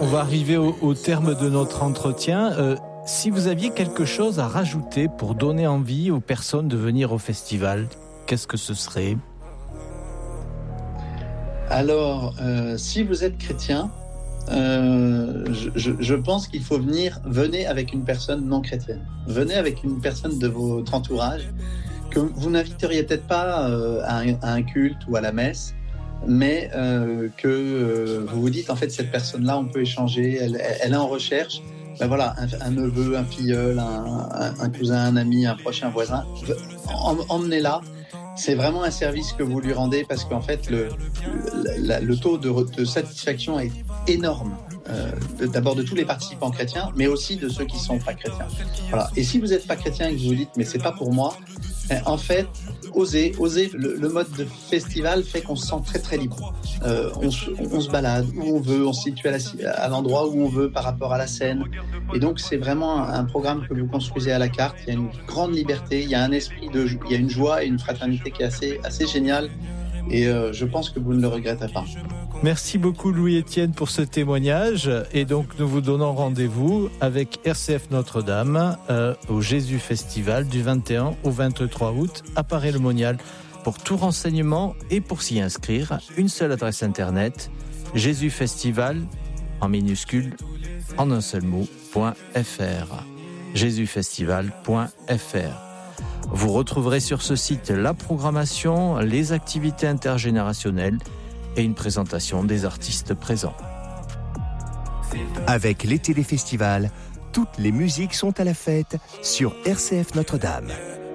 on va arriver au terme de notre entretien. Si vous aviez quelque chose à rajouter pour donner envie aux personnes de venir au festival, qu'est-ce que ce serait ? Alors, si vous êtes chrétien, je pense qu'il faut venez avec une personne non chrétienne. Venez avec une personne de votre entourage que vous n'inviteriez peut-être pas à un culte ou à la messe, mais que vous vous dites, en fait, cette personne-là, on peut échanger, elle est en recherche. Ben voilà, un neveu, un filleul, un cousin, un ami, un proche, un voisin, emmenez-la. C'est vraiment un service que vous lui rendez parce qu'en fait, le taux de satisfaction est énorme. D'abord de tous les participants chrétiens, mais aussi de ceux qui ne sont pas chrétiens. Voilà. Et si vous n'êtes pas chrétien et que vous vous dites « mais c'est pas pour moi », en fait, osez. Le mode de festival fait qu'on se sent très très libre. On se balade où on veut, on se situe à l'endroit où on veut par rapport à la scène. Et donc c'est vraiment un programme que vous construisez à la carte. Il y a une grande liberté, il y a un esprit il y a une joie et une fraternité qui est assez géniale. Et je pense que vous ne le regretterez pas. Merci beaucoup Louis-Étienne pour ce témoignage. Et donc nous vous donnons rendez-vous avec RCF Notre-Dame au Jésus Festival du 21 au 23 août à Paray-le-Monial. Pour tout renseignement et pour s'y inscrire, une seule adresse internet, jésusfestival en minuscule en un seul mot.fr. jésusfestival.fr. Vous retrouverez sur ce site la programmation, les activités intergénérationnelles et une présentation des artistes présents. Avec l'été des festivals, toutes les musiques sont à la fête sur RCF Notre-Dame.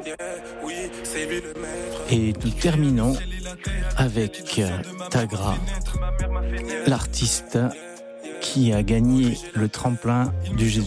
Et nous terminons avec Tagra, l'artiste qui a gagné le tremplin du Jésus